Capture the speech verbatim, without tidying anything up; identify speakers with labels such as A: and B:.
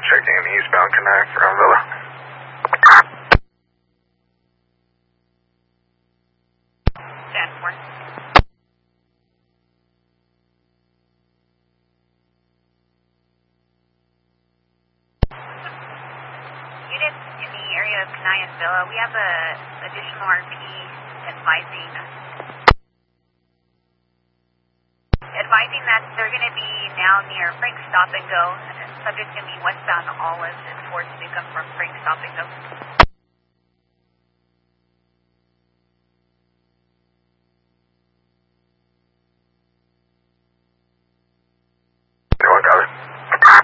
A: checking in eastbound Connect from Villa.
B: Danforth. Units in the area of Canyon Villa, we have a additional R P advising advising that they're going to be now near Frank Stop and Go. Subject's going to be westbound Olive and towards Newcomb from Frank Stop and